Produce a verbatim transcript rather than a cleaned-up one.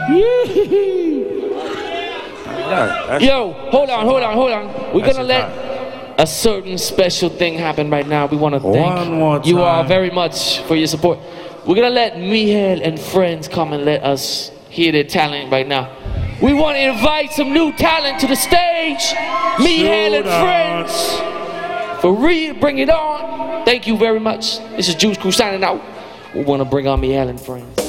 Yeah, Yo, hold on, hold on, hold on. We're gonna let a certain special thing happen right now. We want to thank you all very much for your support. We're gonna let Mihail and friends come and let us hear their talent right now. We want to invite some new talent to the stage. Mihail and friends. For real, bring it on. Thank you very much. This is Juice Crew signing out. We want to bring on Mihail and friends.